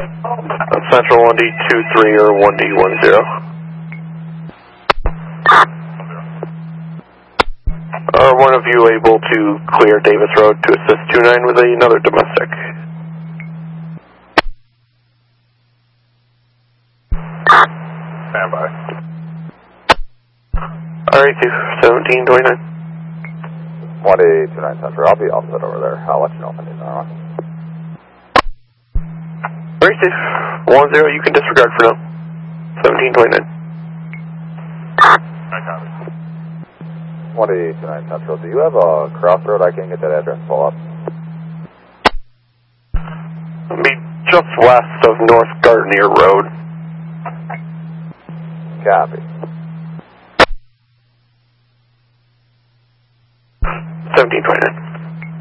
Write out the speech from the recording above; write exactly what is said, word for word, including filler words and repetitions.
Central one D two three or one D one zero. Are one of you able to clear Davis Road to assist two nine with another domestic? Stand by. Alright, seventeen twenty-nine. one eight two nine Central, I'll be offset over there. I'll let you know if I need that. Very safe. one zero, you can disregard for now. seventeen twenty-nine. I got it. one eight two nine Central, do you have a crossroad? I can get that address pull up. It'll be just west of North Gardner Road. Copy. seventeen twenty-nine.